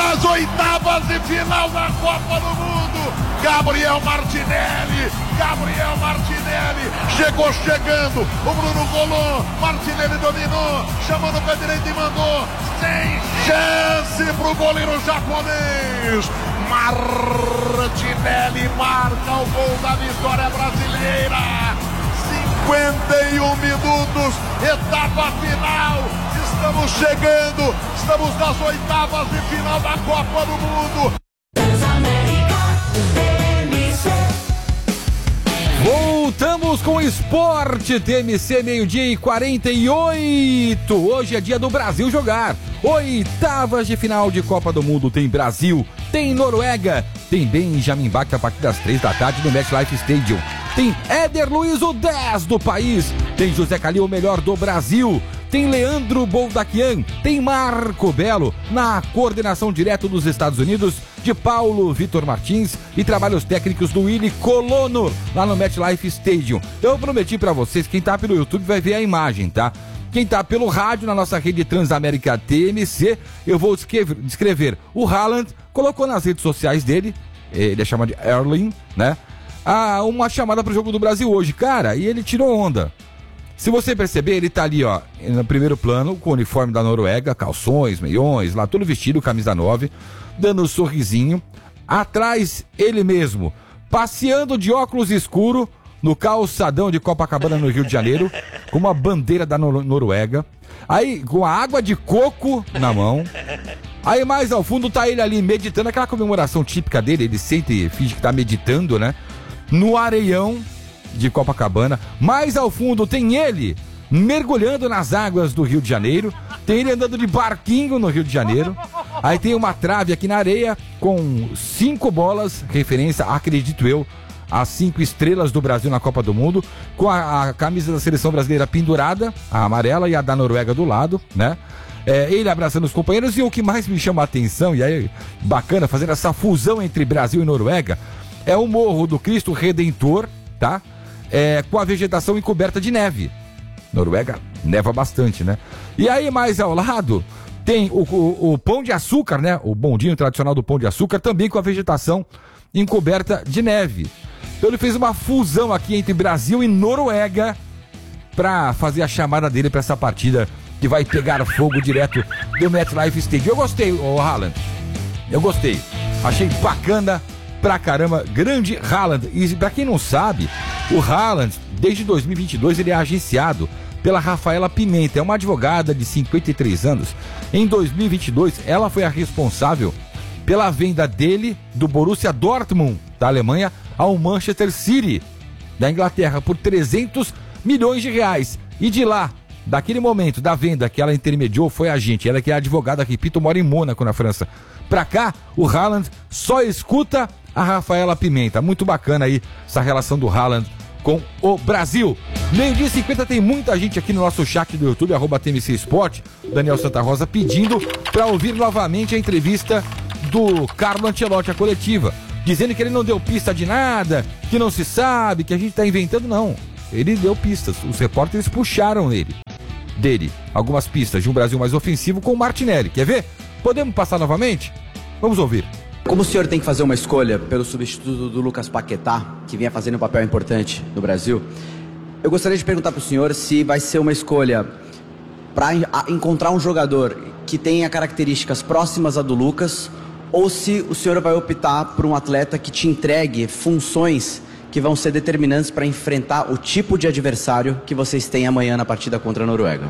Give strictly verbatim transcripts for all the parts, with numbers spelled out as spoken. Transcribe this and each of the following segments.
nas oitavas de final da Copa do Mundo. Gabriel Martinelli, Gabriel Martinelli, chegou chegando, o Bruno Golon, Martinelli dominou, chamou no pé direito e mandou, sem chance pro goleiro japonês. Martinelli marca o gol da vitória brasileira. cinquenta e um minutos, etapa final, estamos chegando, estamos nas oitavas de final da Copa do Mundo. Voltamos com o Esporte T M C, meio-dia e quarenta e oito. Hoje é dia do Brasil jogar. Oitavas de final de Copa do Mundo. Tem Brasil, tem Noruega, tem Benjamin Bach a partir das três da tarde no MetLife Stadium. Tem Éder Luiz, o dez do país. Tem José Calil, o melhor do Brasil. Tem Leandro Boldaquian, tem Marco Belo, na coordenação direto dos Estados Unidos, de Paulo Vitor Martins e trabalhos técnicos do Willy Colono, lá no MetLife Stadium. Eu prometi pra vocês, quem tá pelo YouTube vai ver a imagem, tá? Quem tá pelo rádio, na nossa rede Transamérica T M C, eu vou descrever, descrever. O Haaland colocou nas redes sociais dele, ele é chamado de Erling, né? Ah, uma chamada pro jogo do Brasil hoje, cara, e ele tirou onda. Se você perceber, ele tá ali, ó, no primeiro plano, com o uniforme da Noruega, calções, meiões, lá todo vestido, camisa nove, dando um sorrisinho. Atrás, ele mesmo, passeando de óculos escuro no calçadão de Copacabana, no Rio de Janeiro, com uma bandeira da Nor- Noruega. Aí, com a água de coco na mão. Aí, mais ao fundo, tá ele ali meditando, aquela comemoração típica dele, ele sente e finge que tá meditando, né? No areião de Copacabana. Mais ao fundo tem ele mergulhando nas águas do Rio de Janeiro, tem ele andando de barquinho no Rio de Janeiro, aí tem uma trave aqui na areia com cinco bolas, referência, acredito eu, às cinco estrelas do Brasil na Copa do Mundo, com a, a camisa da seleção brasileira pendurada, a amarela, e a da Noruega do lado, né? É, ele abraçando os companheiros. E o que mais me chama a atenção, e aí bacana, fazendo essa fusão entre Brasil e Noruega, é o Morro do Cristo Redentor, tá? É, com a vegetação encoberta de neve. Noruega neva bastante, né? E aí mais ao lado tem o, o, o Pão de Açúcar, né? O bondinho tradicional do Pão de Açúcar, também com a vegetação encoberta de neve. Então ele fez uma fusão aqui entre Brasil e Noruega para fazer a chamada dele para essa partida que vai pegar fogo direto do MetLife Stadium. Eu gostei, ô Haaland. Eu gostei. Achei bacana pra caramba, grande Haaland. E pra quem não sabe, o Haaland, desde dois mil e vinte e dois, ele é agenciado pela Rafaela Pimenta, é uma advogada de cinquenta e três anos. Em dois mil e vinte e dois, ela foi a responsável pela venda dele do Borussia Dortmund, da Alemanha, ao Manchester City, da Inglaterra, por trezentos milhões de reais. E de lá, daquele momento da venda que ela intermediou, foi a gente, ela que é advogada, repito, mora em Mônaco, na França. Pra cá, o Haaland só escuta a Rafaela Pimenta. Muito bacana aí essa relação do Haaland com o Brasil. Meio-dia e cinquenta, tem muita gente aqui no nosso chat do YouTube, arroba T M C Sport, Daniel Santa Rosa, pedindo para ouvir novamente a entrevista do Carlo Ancelotti, a coletiva, dizendo que ele não deu pista de nada, que não se sabe, que a gente tá inventando. Não, ele deu pistas, os repórteres puxaram ele, dele algumas pistas de um Brasil mais ofensivo com o Martinelli. Quer ver? Podemos passar novamente? Vamos ouvir. Como o senhor tem que fazer uma escolha pelo substituto do Lucas Paquetá, que vinha fazendo um papel importante no Brasil, eu gostaria de perguntar para o senhor se vai ser uma escolha para encontrar um jogador que tenha características próximas à do Lucas, ou se o senhor vai optar por um atleta que te entregue funções que vão ser determinantes para enfrentar o tipo de adversário que vocês têm amanhã na partida contra a Noruega.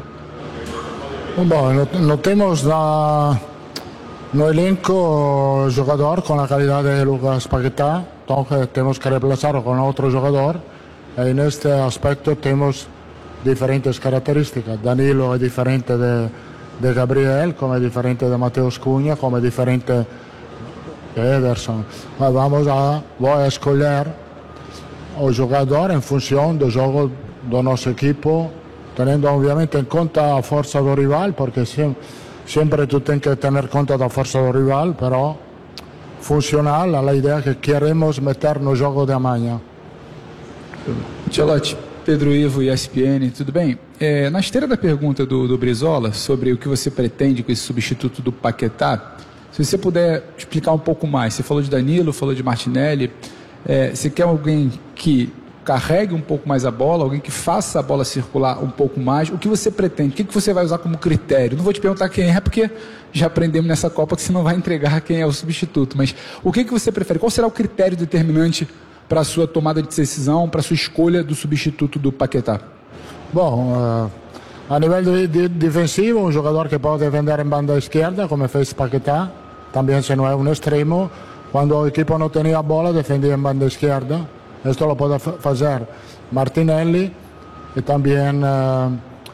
Bom, no, no temos na... no elenco jogador con la calidad de Lucas Paquetá, entonces tenemos que reemplazarlo con otro jugador. En este aspecto tenemos diferentes características. Danilo es diferente de, de Gabriel, como es diferente de Mateus Cunha, como es diferente de Ederson. Mas vamos a, voy a escolher o jogador en función del juego de nuestro equipo, teniendo obviamente en cuenta la fuerza del rival, porque siempre Sempre tu tens que tener conta da força do rival, però funcional a ideia que queremos meter no jogo de amanhã. Ancelotti, Pedro Ivo, E S P N, tudo bem? É, na esteira da pergunta do, do Brizola sobre o que você pretende com esse substituto do Paquetá, Se você puder explicar um pouco mais, você falou de Danilo, falou de Martinelli, é, você quer alguém que carregue um pouco mais a bola, alguém que faça a bola circular um pouco mais, o que você pretende, o que, que você vai usar como critério? Não vou te perguntar quem é, porque já aprendemos nessa Copa que você não vai entregar quem é o substituto, mas o que, que você prefere? Qual será o critério determinante para a sua tomada de decisão, para a sua escolha do substituto do Paquetá? Bom, uh, a nível de, de, defensivo, um jogador que pode defender em banda esquerda, como fez Paquetá, também se não é um extremo, quando o equipo não tinha a bola, defendia em banda esquerda. Esto lo puede hacer Martinelli y también uh,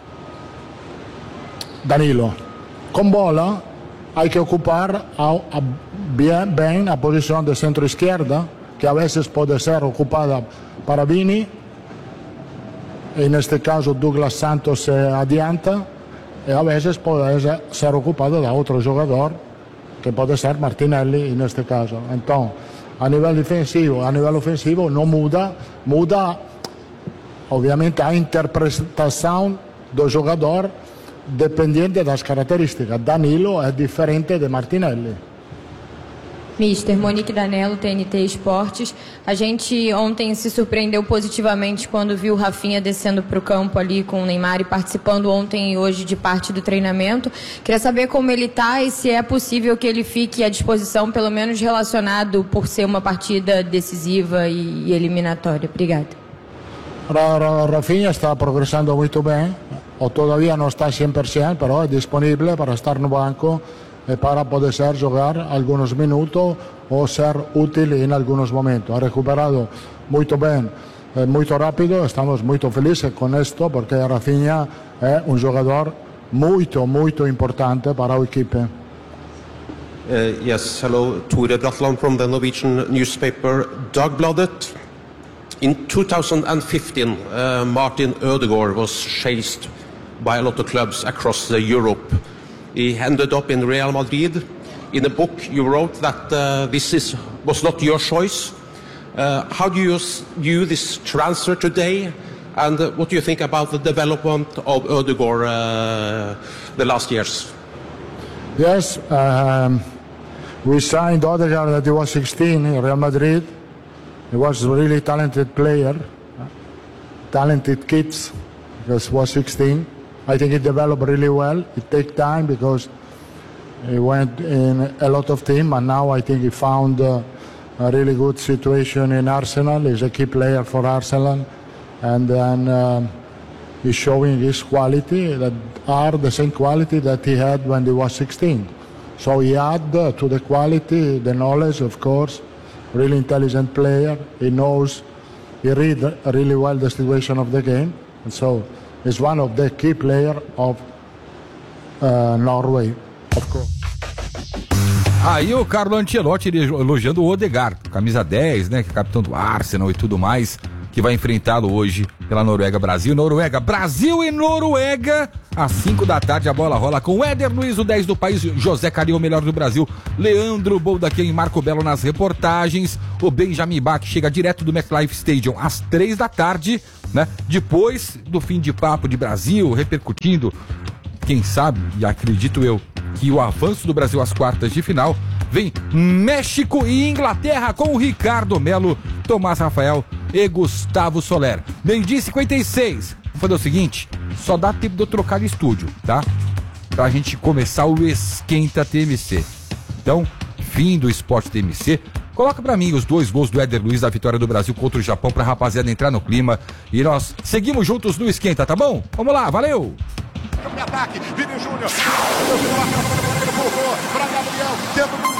Danilo. Con bola hay que ocupar a, a bien, bien la posición de centro izquierda, que a veces puede ser ocupada para Vini. En este caso Douglas Santos se adianta y a veces puede ser ocupado de otro jugador, que puede ser Martinelli en este caso. Entonces, a nível defensivo, a nível ofensivo não muda, muda obviamente a interpretação do jogador dependente das características. Danilo é diferente de Martinelli. Mister Monique Danello, T N T Esportes. A gente ontem se surpreendeu positivamente quando viu o Rafinha descendo para o campo ali com o Neymar e participando ontem e hoje de parte do treinamento. Queria saber como ele está e se é possível que ele fique à disposição, pelo menos relacionado por ser uma partida decisiva e, e eliminatória. Obrigada. Rafinha está progressando muito bem, ou todavía não está cem por cento, pero é disponível para estar no banco para poder ser jogar algunos minutos o ser útil en algunos momentos. Ha recuperado muy bien, eh, muy rápido, estamos muy felices con esto porque Rafinha es un jugador muy, muy importante para el equipo. Uh, yes, hello, Tore Bratland from the Norwegian newspaper Dagbladet. In two thousand fifteen, uh, Martin Ødegaard was chased by a lot of clubs across uh, Europe. He ended up in Real Madrid. In a book you wrote that uh, this is, was not your choice. Uh, how do you view this transfer today? And uh, what do you think about the development of Ødegaard uh, the last years? Yes, um, we signed Ødegaard that he was sixteen in Real Madrid. He was a really talented player, talented kids, because he was sixteen. I think he developed really well. It takes time because he went in a lot of teams, and now I think he found uh, a really good situation in Arsenal. He's a key player for Arsenal, and then uh, he's showing his quality that are the same quality that he had when he was sixteen. So he add uh, to the quality, the knowledge, of course. Really intelligent player. He knows, he read really well the situation of the game, and so is one of the key players of uh, Norway, of course. Aí o Carlo Ancelotti elogiando o Ødegaard, camisa dez, né, que é capitão do Arsenal e tudo mais, que vai enfrentá-lo hoje pela Noruega. Brasil, Noruega, Brasil e Noruega, às cinco da tarde a bola rola com o Éder Luiz, o dez do país, José Carinho, o melhor do Brasil, Leandro Boldaquim e Marco Belo nas reportagens, o Benjamin Bach chega direto do MetLife Stadium às três da tarde, né? Depois do fim de papo de Brasil, repercutindo, quem sabe, e acredito eu, que o avanço do Brasil às quartas de final, vem México e Inglaterra com o Ricardo Melo, Tomás Rafael e Gustavo Soler. Meio-dia e cinquenta e seis. Vou fazer o seguinte, só dá tempo de eu trocar de estúdio, tá? Pra gente começar o Esquenta T M C. Então, fim do Esporte T M C. Coloca pra mim os dois gols do Éder Luiz da vitória do Brasil contra o Japão pra rapaziada entrar no clima. E nós seguimos juntos no Esquenta, tá bom? Vamos lá, valeu! Ataque, Vini Júnior. Para Gabriel, dentro do